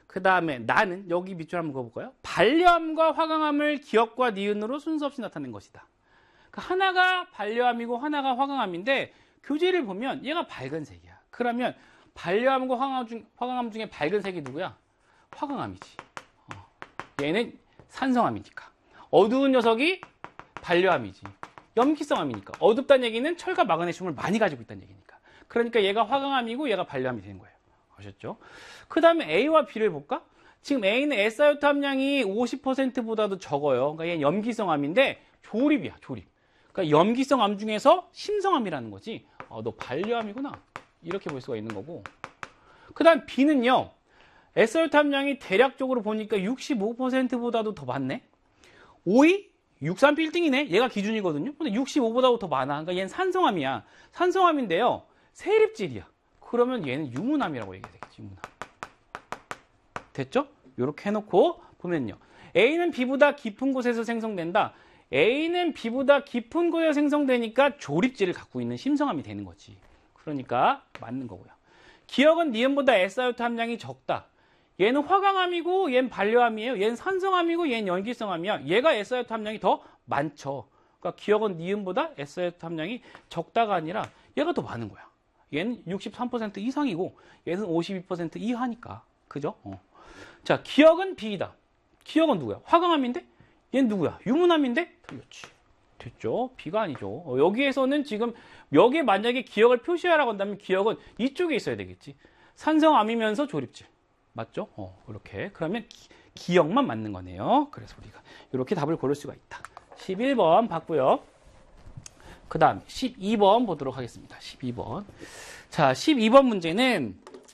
그 다음에 나는 여기 밑줄 한번 그어볼까요? 반려암과 화강암을 기역과 니은으로 순서 없이 나타낸 것이다. 그러니까 하나가 반려암이고 하나가 화강암인데 교재를 보면 얘가 밝은색이야. 그러면 반려암과 화강암 중에 밝은색이 누구야? 화강암이지. 얘는 산성암이니까. 어두운 녀석이 반려암이지. 염기성암이니까. 어둡다는 얘기는 철과 마그네슘을 많이 가지고 있다는 얘기니까. 그러니까 얘가 화강암이고 얘가 반려암이 되는 거예요. 아셨죠? 그 다음에 A와 B를 볼까? 지금 A는 S아요타 함량이 50%보다도 적어요. 그러니까 얘는 염기성암인데 조립이야, 조립. 그러니까 염기성암 중에서 심성암이라는 거지. 너 반려암이구나. 이렇게 볼 수가 있는 거고. 그 다음 B는요. S아요타 함량이 대략적으로 보니까 65%보다도 더 많네. 5위? 63 빌딩이네. 얘가 기준이거든요. 근데 65보다도 더 많아. 그러니까 얘는 산성암이야. 산성암인데요. 세립질이야. 그러면 얘는 유문암이라고 얘기해야 되겠지. 유문암. 됐죠? 이렇게 해놓고 보면요. A는 B보다 깊은 곳에서 생성된다. A는 B보다 깊은 곳에서 생성되니까 조립질을 갖고 있는 심성암이 되는 거지. 그러니까 맞는 거고요. 기역은 니은보다 S아요타 함량이 적다. 얘는 화강암이고 얘는 반려암이에요. 얘는 산성암이고 얘는 연기성암이야. 얘가 S아요타 함량이 더 많죠. 그러니까 기역은 니은보다 S아요타 함량이 적다가 아니라 얘가 더 많은 거야. 얘는 63% 이상이고 얘는 52% 이하니까. 그죠? 자, 기역은 B이다. 기역은 누구야? 화강암인데? 얘는 누구야? 유문암인데? 틀렸지. 됐죠? B가 아니죠. 여기에서는 지금 여기에 만약에 기역을 표시하라고 한다면 기역은 이쪽에 있어야 되겠지. 산성암이면서 조립질. 맞죠? 이렇게. 그러면 기역만 맞는 거네요. 그래서 우리가 이렇게 답을 고를 수가 있다. 11번 봤고요. 그 다음 12번 보도록 하겠습니다. 12번. 자, 12번 문제는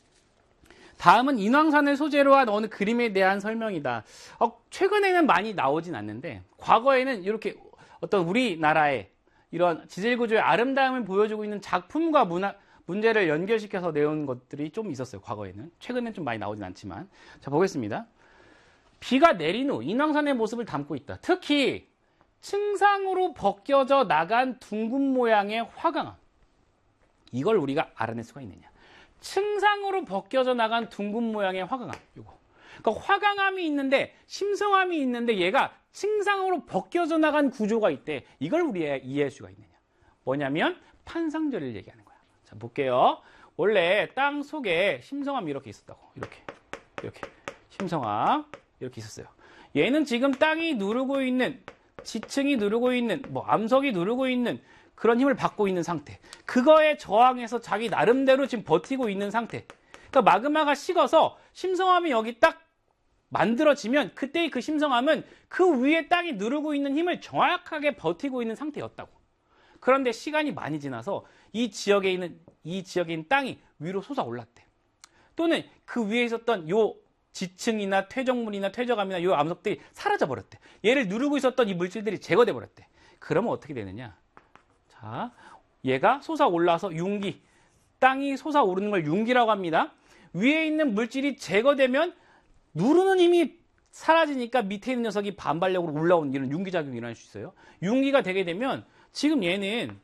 다음은 인왕산을 소재로 한 어느 그림에 대한 설명이다. 최근에는 많이 나오진 않는데 과거에는 이렇게 어떤 우리나라의 이런 지질구조의 아름다움을 보여주고 있는 작품과 문제를 연결시켜서 내온 것들이 좀 있었어요. 과거에는. 최근에는 좀 많이 나오진 않지만. 자, 보겠습니다. 비가 내린 후 인왕산의 모습을 담고 있다. 특히 층상으로 벗겨져 나간 둥근 모양의 화강암. 이걸 우리가 알아낼 수가 있느냐. 층상으로 벗겨져 나간 둥근 모양의 화강암. 요거. 그러니까 화강암이 있는데 심성암이 있는데 얘가 층상으로 벗겨져 나간 구조가 있대. 이걸 우리가 이해할 수가 있느냐. 뭐냐면 판상절리를 얘기하는 거야. 자, 볼게요. 원래 땅 속에 심성암이 이렇게 있었다고. 이렇게 심성암 이렇게 있었어요. 얘는 지금 땅이 누르고 있는 지층이 누르고 있는 암석이 누르고 있는 그런 힘을 받고 있는 상태. 그거에 저항해서 자기 나름대로 지금 버티고 있는 상태. 그러니까 마그마가 식어서 심성암이 여기 딱 만들어지면 그때의 그 심성암은 그 위에 땅이 누르고 있는 힘을 정확하게 버티고 있는 상태였다고. 그런데 시간이 많이 지나서 이 지역에 있는 땅이 위로 솟아올랐대. 또는 그 위에 있었던 요 지층이나 퇴적물이나 퇴적암이나 요 암석들이 사라져 버렸대. 얘를 누르고 있었던 이 물질들이 제거돼 버렸대. 그러면 어떻게 되느냐? 자, 얘가 솟아올라서 융기, 땅이 솟아오르는 걸 융기라고 합니다. 위에 있는 물질이 제거되면 누르는 힘이 사라지니까 밑에 있는 녀석이 반발력으로 올라오는 이런 융기작용이 일어날 수 있어요. 융기가 되게 되면 지금 얘는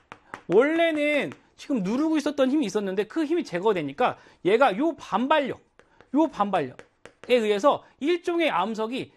원래는 지금 누르고 있었던 힘이 있었는데 그 힘이 제거되니까 얘가 요 반발력에 의해서 일종의 암석이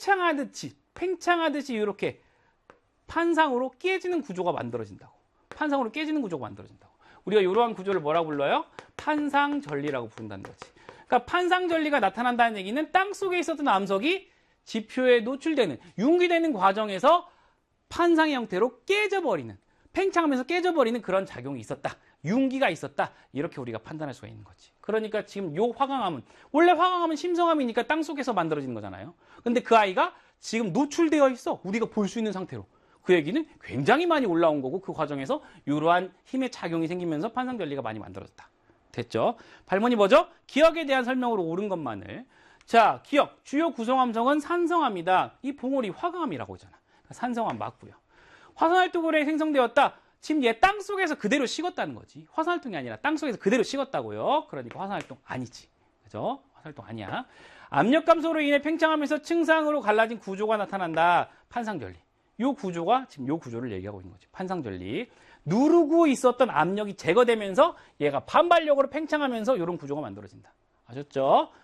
팽창하듯이 이렇게 판상으로 깨지는 구조가 만들어진다고. 판상으로 깨지는 구조가 만들어진다고. 우리가 이러한 구조를 뭐라고 불러요? 판상전리라고 부른다는 거지. 그러니까 판상전리가 나타난다는 얘기는 땅 속에 있었던 암석이 지표에 노출되는, 융기되는 과정에서 판상의 형태로 깨져버리는, 팽창하면서 깨져버리는 그런 작용이 있었다. 융기가 있었다. 이렇게 우리가 판단할 수가 있는 거지. 그러니까 지금 요 화강암은, 원래 화강암은 심성암이니까 땅 속에서 만들어지는 거잖아요. 근데 그 아이가 지금 노출되어 있어. 우리가 볼 수 있는 상태로. 그 얘기는 굉장히 많이 올라온 거고 그 과정에서 이러한 힘의 작용이 생기면서 판상전리가 많이 만들어졌다. 됐죠? 발문이 뭐죠? 기역에 대한 설명으로 옳은 것만을. 자, 기역. 주요 구성암석은 산성암이다. 이 봉오리 화강암이라고 하잖아. 산성암 맞고요. 화산활동으로 생성되었다. 지금 얘 땅 속에서 그대로 식었다는 거지. 화산활동이 아니라 땅 속에서 그대로 식었다고요. 그러니까 화산활동 아니지. 그죠? 화산활동 아니야. 압력 감소로 인해 팽창하면서 층상으로 갈라진 구조가 나타난다. 판상전리. 요 구조가 지금 요 구조를 얘기하고 있는 거지. 판상전리. 누르고 있었던 압력이 제거되면서 얘가 반발력으로 팽창하면서 이런 구조가 만들어진다. 아셨죠?